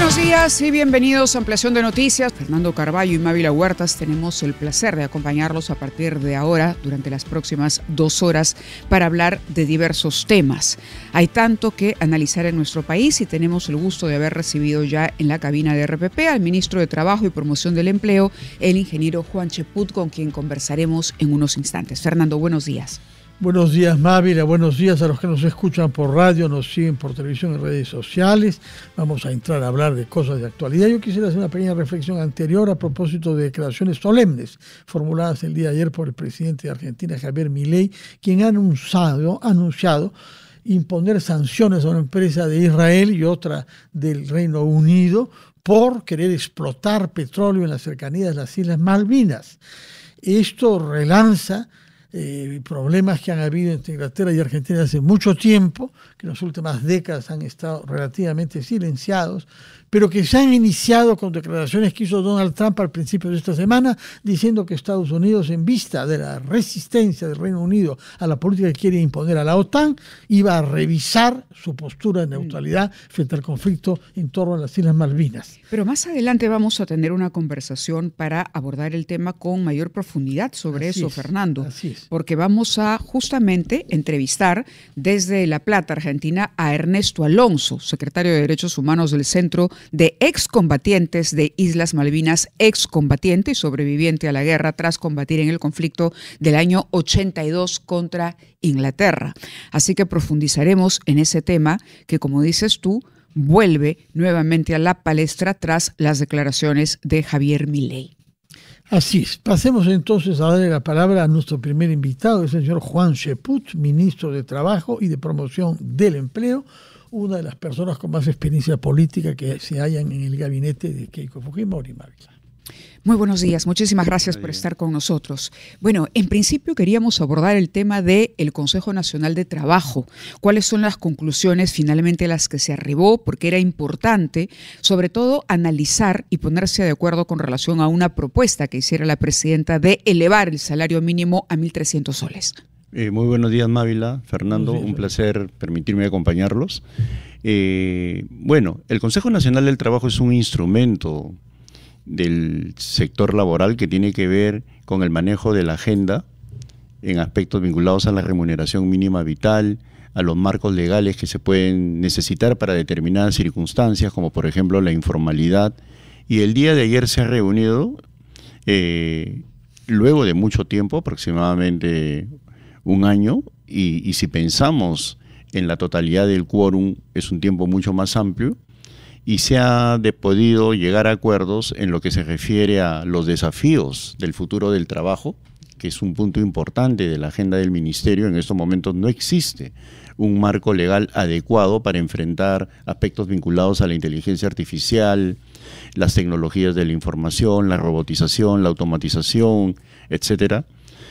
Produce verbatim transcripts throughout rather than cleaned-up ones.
Buenos días y bienvenidos a Ampliación de Noticias. Fernando Carballo y Mávila Huertas tenemos el placer de acompañarlos a partir de ahora durante las próximas dos horas para hablar de diversos temas. Hay tanto que analizar en nuestro país y tenemos el gusto de haber recibido ya en la cabina de R P P al ministro de Trabajo y Promoción del Empleo, el ingeniero Juan Cheput, con quien conversaremos en unos instantes. Fernando, buenos días. Buenos días, Mávila. Buenos días a los que nos escuchan por radio, nos siguen por televisión y redes sociales. Vamos a entrar a hablar de cosas de actualidad. Yo quisiera hacer una pequeña reflexión anterior a propósito de declaraciones solemnes formuladas el día de ayer por el presidente de Argentina, Javier Milei, quien ha anunciado, anunciado imponer sanciones a una empresa de Israel y otra del Reino Unido por querer explotar petróleo en las cercanías de las Islas Malvinas. Esto relanza Eh, problemas que han habido entre Inglaterra y Argentina hace mucho tiempo, que en las últimas décadas han estado relativamente silenciados, pero que se han iniciado con declaraciones que hizo Donald Trump al principio de esta semana, diciendo que Estados Unidos, en vista de la resistencia del Reino Unido a la política que quiere imponer a la OTAN, iba a revisar su postura de neutralidad frente al conflicto en torno a las Islas Malvinas. Pero más adelante vamos a tener una conversación para abordar el tema con mayor profundidad sobre Así eso, es, Fernando. Así es. Porque vamos a justamente entrevistar desde La Plata, Argentina, a Ernesto Alonso, secretario de Derechos Humanos del Centro de Excombatientes de Islas Malvinas, excombatiente y sobreviviente a la guerra tras combatir en el conflicto del año ochenta y dos contra Inglaterra. Así que profundizaremos en ese tema que, como dices tú, vuelve nuevamente a la palestra tras las declaraciones de Javier Milei. Así es. Pasemos entonces a darle la palabra a nuestro primer invitado, el señor Juan Cheput, ministro de Trabajo y de Promoción del Empleo, una de las personas con más experiencia política que se hallan en el gabinete de Keiko Fujimori. Muy buenos días, muchísimas gracias por estar con nosotros. Bueno, en principio queríamos abordar el tema del Consejo Nacional de Trabajo. ¿Cuáles son las conclusiones finalmente a las que se arribó? Porque era importante, sobre todo, analizar y ponerse de acuerdo con relación a una propuesta que hiciera la presidenta de elevar el salario mínimo a mil trescientos soles. Eh, muy buenos días, Mávila, Fernando, un placer permitirme acompañarlos. Eh, bueno, el Consejo Nacional del Trabajo es un instrumento del sector laboral que tiene que ver con el manejo de la agenda en aspectos vinculados a la remuneración mínima vital, a los marcos legales que se pueden necesitar para determinadas circunstancias, como por ejemplo la informalidad. Y el día de ayer se ha reunido, eh, luego de mucho tiempo, aproximadamente un año, y, y si pensamos en la totalidad del quórum, es un tiempo mucho más amplio, y se ha de podido llegar a acuerdos en lo que se refiere a los desafíos del futuro del trabajo, que es un punto importante de la agenda del Ministerio. En estos momentos no existe un marco legal adecuado para enfrentar aspectos vinculados a la inteligencia artificial, las tecnologías de la información, la robotización, la automatización, etcétera.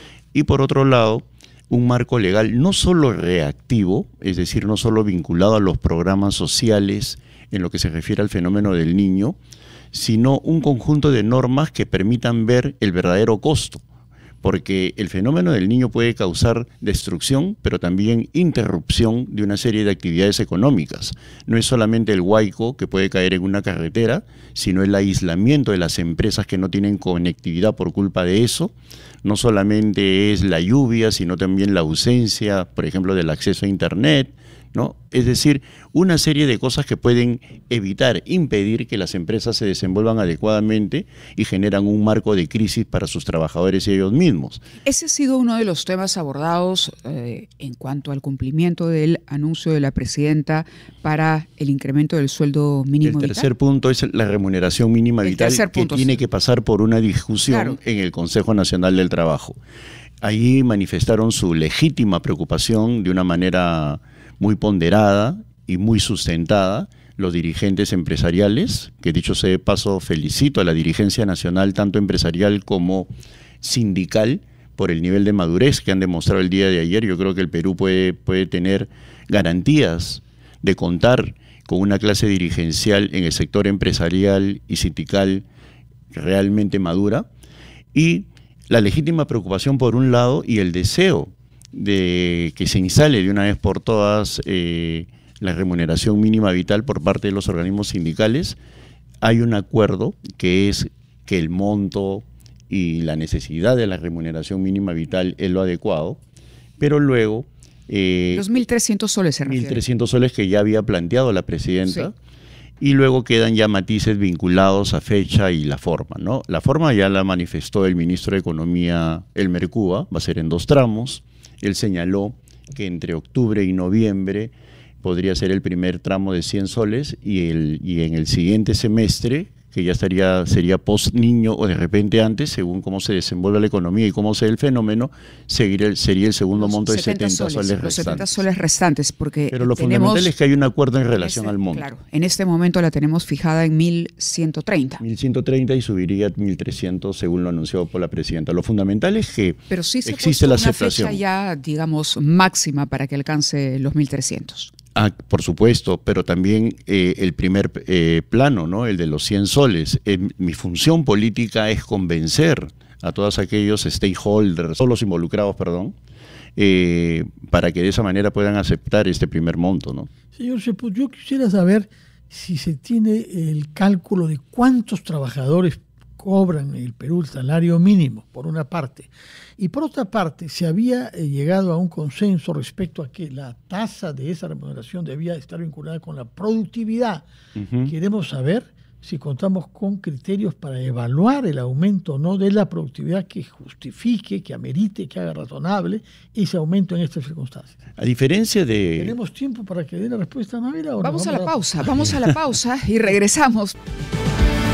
Y por otro lado, un marco legal no solo reactivo, es decir, no solo vinculado a los programas sociales en lo que se refiere al fenómeno del niño, sino un conjunto de normas que permitan ver el verdadero costo, porque el fenómeno del niño puede causar destrucción, pero también interrupción de una serie de actividades económicas. No es solamente el huaico que puede caer en una carretera, sino el aislamiento de las empresas que no tienen conectividad por culpa de eso. No solamente es la lluvia, sino también la ausencia, por ejemplo, del acceso a Internet, ¿no? Es decir, una serie de cosas que pueden evitar, impedir que las empresas se desenvuelvan adecuadamente y generan un marco de crisis para sus trabajadores y ellos mismos. Ese ha sido uno de los temas abordados eh, en cuanto al cumplimiento del anuncio de la presidenta para el incremento del sueldo mínimo vital. El tercer vital. punto es la remuneración mínima el vital, que punto, tiene sí. que pasar por una discusión claro. en el Consejo Nacional del Trabajo. Ahí manifestaron su legítima preocupación de una manera muy ponderada y muy sustentada los dirigentes empresariales, que dicho sea de paso felicito a la dirigencia nacional, tanto empresarial como sindical, por el nivel de madurez que han demostrado el día de ayer. Yo creo que el Perú puede, puede tener garantías de contar con una clase dirigencial en el sector empresarial y sindical realmente madura, y la legítima preocupación por un lado y el deseo de que se instale de una vez por todas eh, la remuneración mínima vital por parte de los organismos sindicales, hay un acuerdo que es que el monto y la necesidad de la remuneración mínima vital es lo adecuado, pero luego... Eh, Los mil trescientos soles se refiere. mil trescientos soles que ya había planteado la presidenta, sí. Y luego quedan ya matices vinculados a fecha y la forma, ¿no? La forma ya la manifestó el ministro de Economía, Elmer Cuba, va a ser en dos tramos. Él señaló que entre octubre y noviembre podría ser el primer tramo de cien soles y, el, y en el siguiente semestre, que ya estaría, sería post niño o de repente antes, según cómo se desenvuelva la economía y cómo sea el fenómeno, seguir el, sería el segundo los monto de setenta soles, soles restantes. Los setenta soles restantes, porque Pero lo tenemos, fundamental es que hay un acuerdo en relación este, al monto. Claro, en este momento la tenemos fijada en mil ciento treinta. mil ciento treinta y subiría a mil trescientos según lo anunciado por la presidenta. Lo fundamental es que Pero sí se existe la una aceptación. Fecha ya, digamos, máxima para que alcance los mil trescientos. Ah, por supuesto, pero también eh, el primer eh, plano, ¿no? El de los cien soles. Eh, mi función política es convencer a todos aquellos stakeholders, todos los involucrados, perdón, eh, para que de esa manera puedan aceptar este primer monto, ¿no? Señor Sepúlveda, yo quisiera saber si se tiene el cálculo de cuántos trabajadores cobran en el Perú el salario mínimo, por una parte. Y por otra parte, se había eh, llegado a un consenso respecto a que la tasa de esa remuneración debía estar vinculada con la productividad. Uh-huh. Queremos saber si contamos con criterios para evaluar el aumento o no de la productividad que justifique, que amerite, que haga razonable ese aumento en estas circunstancias. A diferencia de... ¿Tenemos tiempo para que dé la respuesta, Mávila? Vamos, vamos a la pausa, vamos a la pausa y regresamos.